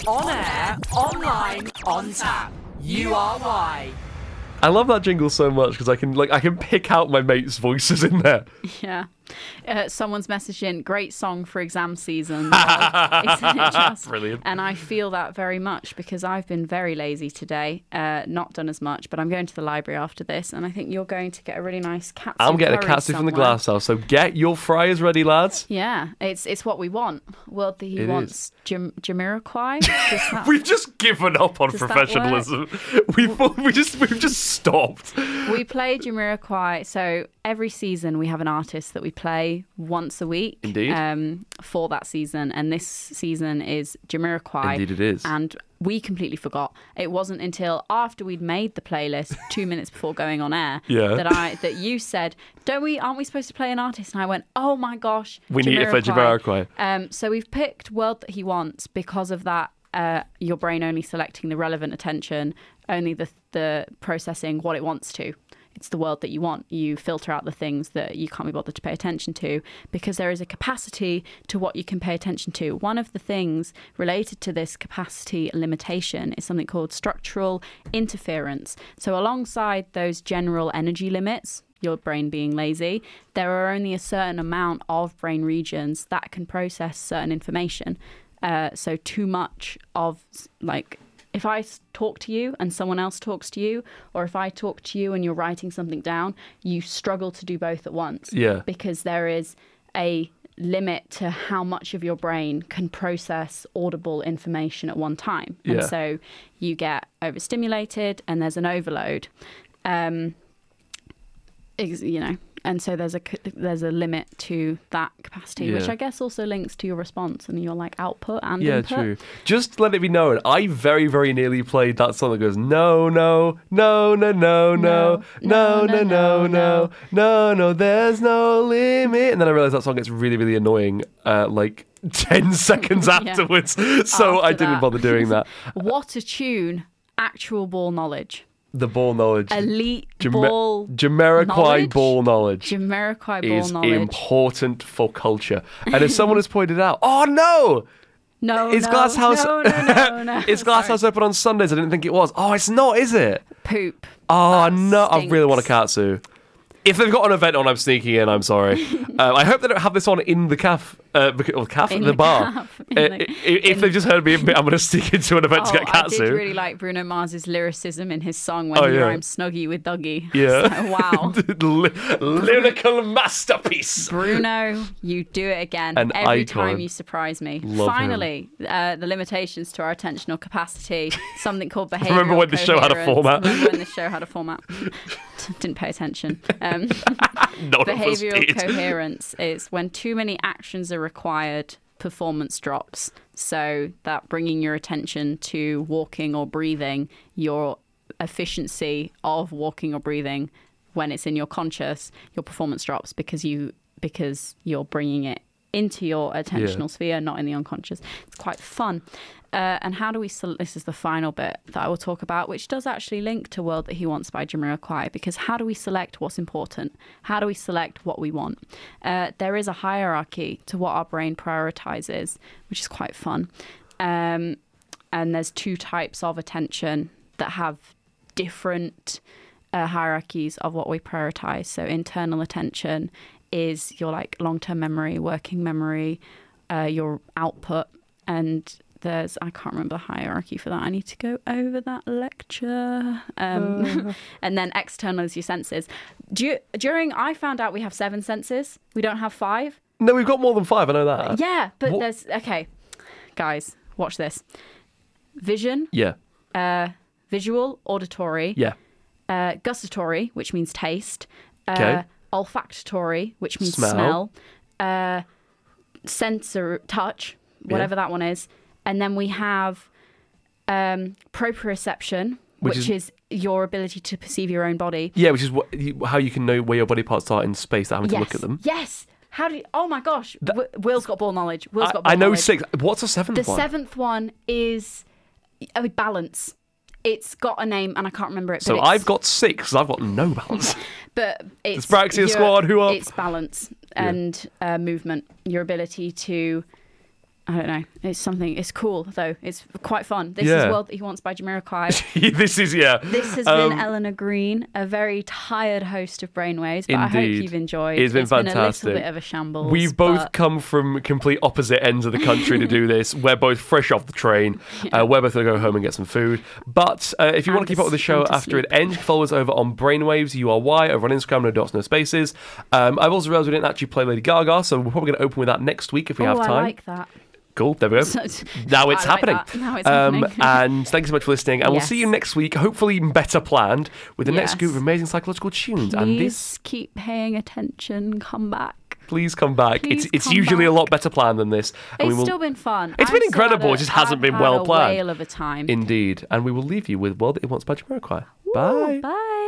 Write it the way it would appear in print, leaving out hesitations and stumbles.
On air, online, on tap. URY. I love that jingle so much because I can pick out my mates' voices in there. Yeah. Someone's messaged in, great song for exam season. Isn't it just? Brilliant. And I feel that very much because I've been very lazy today, not done as much, but I'm going to the library after this, and I think you're going to get a really nice katsu I'm getting a curry katsu from the somewhere. glass house, so get your fryers ready, lads. Yeah, it's what we want. World that he It wants. Jamiroquai? We've just given up on Does that professionalism. We've just stopped. We play Jamiroquai, so every season we have an artist that we play once a week. Indeed. For that season, and this season is Jamiroquai. Indeed it is. And we completely forgot. It wasn't until after we'd made the playlist 2 minutes before going on air that you said, aren't we supposed to play an artist? And I went, oh my gosh, We need it for Jamiroquai. So we've picked World That He Wants because of that. Your brain only selecting the relevant attention, only the processing what it wants to. It's the world that you want. You filter out the things that you can't be bothered to pay attention to because there is a capacity to what you can pay attention to. One of the things related to this capacity limitation is something called structural interference. So alongside those general energy limits, your brain being lazy, there are only a certain amount of brain regions that can process certain information. So too much of, like, if I talk to you and someone else talks to you, or if I talk to you and you're writing something down, you struggle to do both at once. Yeah. Because there is a limit to how much of your brain can process audible information at one time. Yeah. And so you get overstimulated and there's an overload. And so there's a limit to that capacity, which I guess also links to your response and your output and input. Yeah, true. Just let it be known, I very, very nearly played that song that goes, no, no, no, no, no, no, no, no, no, no, no, no, there's no limit. And then I realised that song gets really, really annoying, 10 seconds afterwards. So I didn't bother doing that. What a tune. Actual ball knowledge. The ball knowledge. Elite ball Jamiroquai knowledge? ball knowledge. Jamiroquai ball is knowledge. important for culture. And as someone has pointed out, oh no! Is Glass House Is Glass House open on Sundays? I didn't think it was. Oh, it's not, is it? Poop. Oh That no, I really want a stinks. katsu. If they've got an event on, I'm sneaking in. I'm sorry. I hope they don't have this on in the the bar. If they've just heard me, I'm going to sneak into an event to get katsu. I did really like Bruno Mars's lyricism in his song when he rhymed Snuggie with Dougie. Yeah. So, wow. Lyrical masterpiece. Bruno, you do it again. An Every icon. time you surprise me. Love Finally, the limitations to our attentional capacity, something called behavioural Remember when the show had a coherence. format? Remember when the show had a format. Didn't pay attention. None of us Behavioural did. coherence is when too many actions are required, performance drops. So that bringing your attention to walking or breathing, your efficiency of walking or breathing, when it's in your conscious, your performance drops because you're bringing it into your attentional sphere, not in the unconscious. It's quite fun. And how do we this is the final bit that I will talk about, which does actually link to World That He Wants by Jamiroquai, because how do we select what's important? How do we select what we want? There is a hierarchy to what our brain prioritizes, which is quite fun. And there's two types of attention that have different hierarchies of what we prioritize. So internal attention is your long-term memory, working memory, your output, and I can't remember the hierarchy for that. I need to go over that lecture. And then external is your senses. I found out we have 7 senses. We don't have 5. No, we've got more than 5. I know that. Yeah, but okay, guys, watch this. Vision. Yeah. Visual, auditory. Yeah. Gustatory, which means taste. Okay. Olfactory, which means smell. Sensor, touch, whatever that one is. And then we have proprioception, which is your ability to perceive your own body. Yeah, which is how you can know where your body parts are in space without having to look at them. Yes. How do you... Oh my gosh. Will's got ball knowledge. I know 6. What's the 7th one? The 7th one is balance. It's got a name and I can't remember it. So I've got 6 because I've got no balance. But it's... Dyspraxia squad, who up? It's balance and movement. Your ability to... I don't know. It's something. It's cool though. It's quite fun. This Yeah. is World That He Wants by Jamiroquai. This is, yeah. This has been Eleanor Green, a very tired host of Brainwaves, but I hope Indeed. you've enjoyed. It's been Been a fantastic. little bit of a shambles. We've both but come from complete opposite ends of the country to do this. We're both fresh off the train. We're both going to go home and get some food. But if you want to keep up with the show and to after it sleep. ends, follow us over on Brainwaves, URY, over on Instagram, no dots, no spaces. I've also realised we didn't actually play Lady Gaga, so we're probably going to open with that next week if we have I time. like that. Cool, there we go. So- Now it's I like happening. that. Now it's happening. And thanks so much for listening. And we'll see you Yes. next week, hopefully even better planned, with the next Yes. group of amazing psychological tunes. Please And this, keep paying attention. Come back. please come back. Please It's come usually a back. lot better planned than this. And It's we will, still been fun. It's been incredible, it just hasn't been well planned. I've had a whale of a time. Indeed. And we will leave you with World That It Wants by Jamiroquai. Ooh, Bye. Bye.